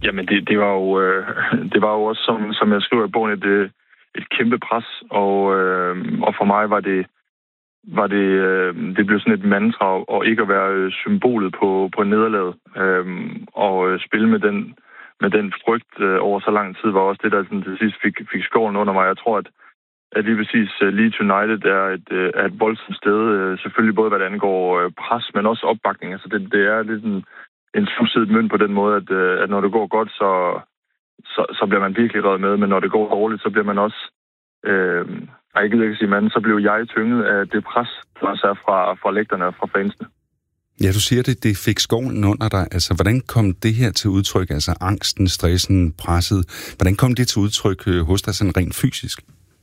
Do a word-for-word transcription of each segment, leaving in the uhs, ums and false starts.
Jamen, det, det var jo øh, det var jo også, som, som jeg skriver i bogen, et, et kæmpe pres, og, øh, og for mig var det, var det, øh, det blev sådan et mantra, og ikke at være symbolet på, på nederlaget, øh, og spille med den, med den frygt øh, over så lang tid, var også det, der sådan, til sidst fik, fik skålen under mig. Jeg tror, at, at lige præcis uh, Leeds United er et, uh, er et voldsomt sted, uh, selvfølgelig både hvad det angår uh, pres, men også opbakning. Altså det, det er lidt en, en susidigt mønt på den måde, at, uh, at når det går godt, så, så, så bliver man virkelig revet med, men når det går dårligt, så bliver man også, øh, jeg gider ikke sige manden, så blev jeg tynget af det pres, der også er fra, fra lægterne og fra fansene. Ja, du siger det, det fik skovlen under dig. Altså, hvordan kom det her til udtryk? Altså angsten, stressen, presset. Hvordan kom det til udtryk hos dig sådan rent fysisk?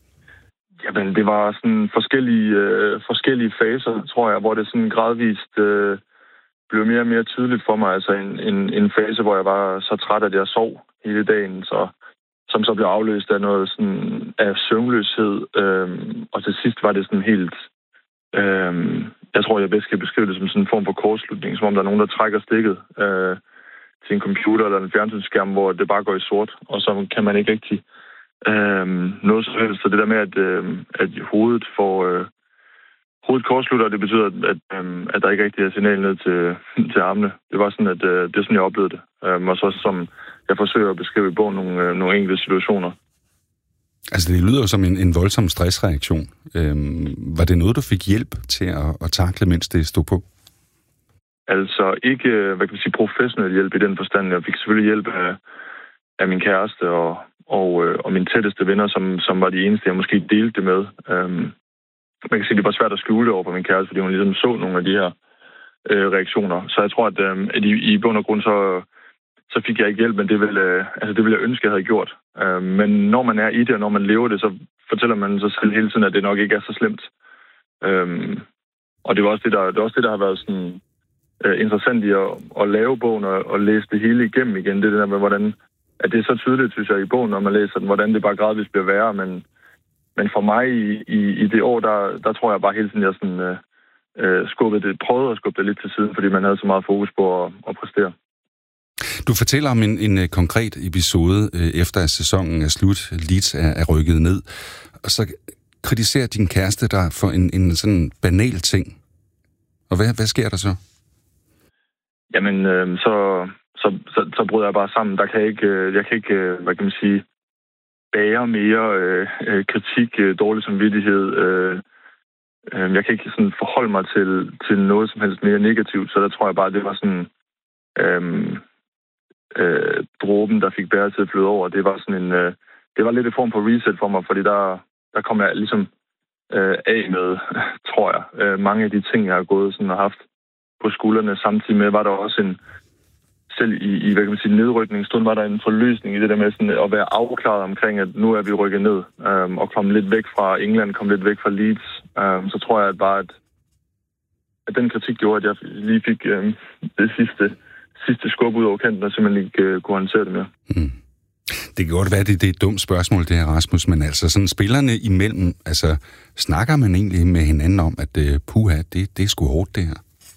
Jamen, det var sådan forskellige, øh, forskellige faser, tror jeg, hvor det sådan gradvist øh, blev mere og mere tydeligt for mig. Altså en, en, en fase, hvor jeg var så træt, at jeg sov hele dagen, så, som så blev afløst af noget sådan af søvnløshed. Øh, og til sidst var det sådan helt... Øh, jeg tror, jeg bedst kan beskrive det som sådan en form for kortslutning, som om der er nogen, der trækker stikket øh, til en computer eller en fjernsynsskærm, hvor det bare går i sort, og så kan man ikke rigtig øh, noget som helst. Så det der med, at, øh, at hovedet får øh, hovedet kortslutter, det betyder, at, øh, at der ikke rigtig er signal ned til, til armene. Det var sådan, at øh, det er sådan, jeg oplevede det. Øh, og så som jeg forsøger at beskrive i bogen nogle, øh, nogle enkelte situationer. Altså, det lyder jo som en, en voldsom stressreaktion. Øhm, var det noget, du fik hjælp til at, at takle, mens det stod på? Altså, ikke, hvad kan man sige, professionel hjælp i den forstand. Jeg fik selvfølgelig hjælp af, af min kæreste og, og, og mine tætteste venner, som, som var de eneste, jeg måske delte det med. Øhm, man kan sige, det var svært at skjule det over for min kæreste, fordi hun ligesom så nogle af de her øh, reaktioner. Så jeg tror, at, øh, at i, i bund og grund så... så fik jeg ikke hjælp, men det ville, øh, altså det ville jeg ønske, jeg havde gjort. Øh, men når man er i det, og når man lever det, så fortæller man sig selv hele tiden, at det nok ikke er så slemt. Øh, og det var også det, der, det er også det, der har været sådan, øh, interessant i at, at lave bogen og, og læse det hele igennem igen. Det, det der med, hvordan at det er så tydeligt, synes jeg, i bogen, når man læser den, hvordan det bare gradvist bliver værre. Men, men for mig i, i, i det år, der, der tror jeg bare hele tiden, jeg sådan, øh, skubbede det, prøvede at skubbe det lidt til siden, fordi man havde så meget fokus på at, at præstere. Du fortæller om en, en konkret episode, øh, efter at sæsonen er slut, Leeds er, er rykket ned, og så kritiserer din kæreste dig for en, en sådan banal ting. Og hvad, hvad sker der så? Jamen, øh, så, så, så, så bryder jeg bare sammen. Der kan jeg ikke, øh, jeg kan ikke, øh, hvad kan man sige, bære mere øh, øh, kritik, øh, dårlig samvittighed. Øh, øh, jeg kan ikke sådan forholde mig til, til noget som helst mere negativt, så der tror jeg bare, det var sådan... Øh, Øh, dråben, der fik bæret til at flyde over, det var sådan en, øh, det var lidt en form for reset for mig, fordi der, der kom jeg ligesom øh, af med, tror jeg, øh, mange af de ting, jeg har gået sådan og haft på skuldrene. Samtidig med var der også en, selv i, i hvad kan man sige, nedrykningsstunden, var der en forløsning i det der med sådan at være afklaret omkring, at nu er vi rykket ned, øh, og komme lidt væk fra England, komme lidt væk fra Leeds. Øh, så tror jeg at bare, at, at den kritik gjorde, at jeg lige fik øh, det sidste sidste skub ud over kanten, og simpelthen ikke uh, kunne håndtere det mere. Mm. Det kan godt være, det, det er et dumt spørgsmål, det her, Rasmus, men altså sådan spillerne imellem, altså snakker man egentlig med hinanden om, at uh, puha, det, det er sgu hårdt, det her?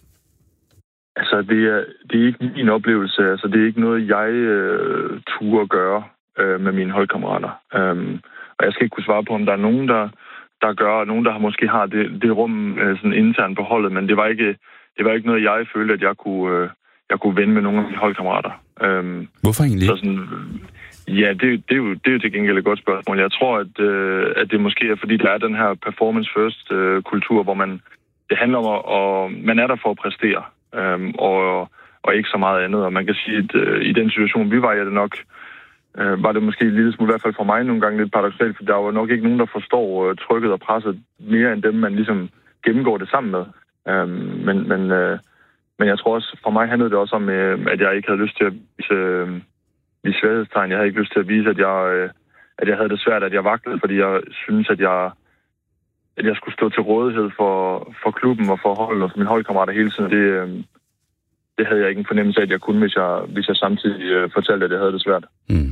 Altså, det er, det er ikke min oplevelse. Altså, det er ikke noget, jeg uh, turde gøre uh, med mine holdkammerater. Um, og jeg skal ikke kunne svare på, om der er nogen, der, der gør, og nogen, der måske har det, det rum uh, sådan internt på holdet, men det var ikke, det var ikke noget, jeg følte, at jeg kunne... Uh, jeg kunne vende med nogle af mine holdkammerater. Øhm, Hvorfor egentlig? Så sådan, ja, det, det, er jo, det er jo til gengæld et godt spørgsmål. Jeg tror, at, øh, at det måske er, fordi der er den her performance first øh, kultur, hvor man, det handler om, at og, man er der for at præstere, øhm, og, og ikke så meget andet. Og man kan sige, at øh, i den situation, vi var i, det nok, øh, var det måske en lille smule, i hvert fald for mig nogle gange lidt paradoksalt, for der var nok ikke nogen, der forstår øh, trykket og presset mere end dem, man ligesom gennemgår det sammen med. Øhm, men, men øh, Men jeg tror også, for mig handlede det også om, at jeg ikke havde lyst til at vise, vise svaghedstegn. Jeg havde ikke lyst til at vise, at jeg, at jeg havde det svært, at jeg vaklede, fordi jeg synes, at jeg, at jeg skulle stå til rådighed for, for klubben og for holdet og for mine holdkammerater hele tiden. Det, det havde jeg ikke en fornemmelse af, at jeg kunne, hvis jeg, hvis jeg samtidig fortalte, at jeg havde det svært. Mm.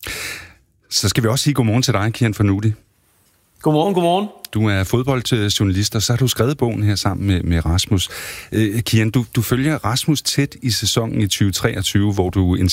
Så skal vi også sige godmorgen til dig, Kian Fanuti. Godmorgen, godmorgen. Du er fodboldjournalist, og så har du skrevet bogen her sammen med, med Rasmus. Øh, Kian, du, du følger Rasmus tæt i sæsonen i tyve treogtyve, hvor du